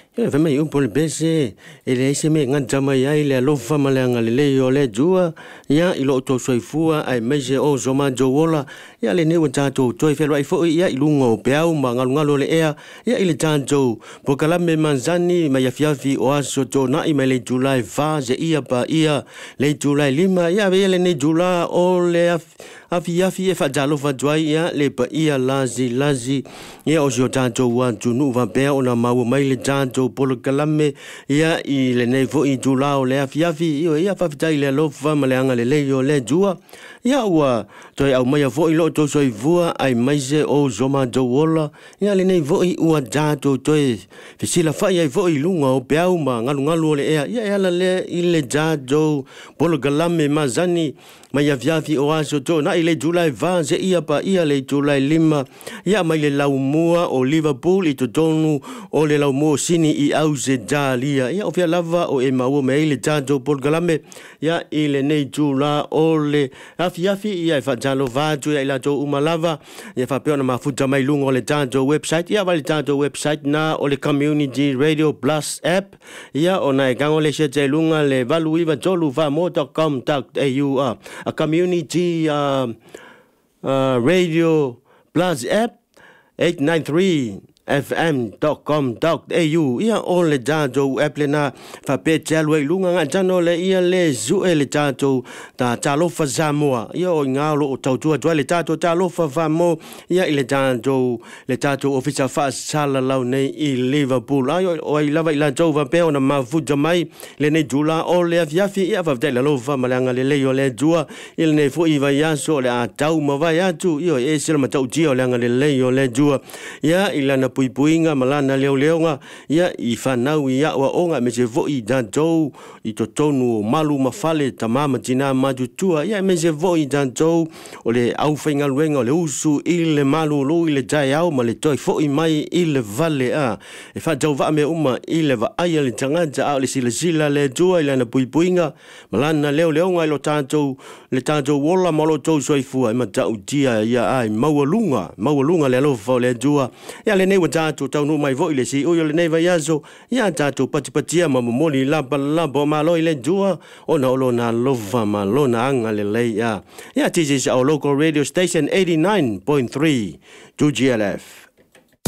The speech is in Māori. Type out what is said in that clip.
Ia fai mai upo le bese e le ese me nganta mai ai le alofa ma le anga le o le jua ia i lo to soifua ai meise o zoma jowola ia le newa tato toi felo ai fo ia i lunga o peau ma ngalo le ea ia i le tato po kalame manzani ma ia fiafi o aso to na i mai le July va ze ia pa ia le July 5 ia ve le ne July o le afi e fa jalo fa joai ia le pa ia lazi ia o jo tato wa tunu va pe ona mau mai le tato polo kalame ia i le nei vo i July o le afi ia fa fitai le lofa ma le anga le o le jua ia ua toi au mai vo i lo to soi vua ai maise o zoma jowola ia le nei vo i ua tato toi fisila fa ia vo i lunga o peau ma ngalu le ia la le i le tato polo kalame mazani mai aviavi o aso to na i le July va ze ia pa ia le July 5 ia mai le laumua o Liverpool i tonu o le laumua sini i au ze dalia ia o fia lava o e mau me le tato polgalame ia i le nei July o le afiafi ia e fatalo vatu ia i la to umalava ia fa peona mafuta mai lungo o le tato website ia vale tato website na o le Community Radio Plus app ia o na e gango le sete lunga le valuiva tolu va mo.com.au a community radio plus app 893 fm.com.au ia o le tato app le na fa pe telu e lunga nga jano le ia le zu e le tato ta talofa Samoa ia o ngalo o tautua tua le tato talofa famo ia i le tato official fa sala lau nei i Liverpool ai o i lava i la tau va pe ona mafuta mai le nei jula o le afiafi ia fa tele lofa malanga le leo le jua il ne fu i vai aso le a tau ma vai atu io e sila matau tio le anga le leo le jua ia i lana puipuinga malana leoleonga ia i whanau i awa onga me se voi dantou i to tonu malu mafale tamama tina madutua ia me se voi dantou o le aufenga luenga o le usu i le malu lo i le jai au ma le toi foi mai i le vale a e whajau va me uma i le va aia le tangata au le sila le jua i lana puipuinga malana leoleonga i lo tantou le tantou wola malo tou soifua i matau tia ia ai maua le alofa o le jua ia le newa tato tau no mai vo ile si o le neva yazo ia tato patipatia ma momoli laba ma lo ile jua ona olo na lova ma lo na anga le ia this is our local radio station 89.3 2GLF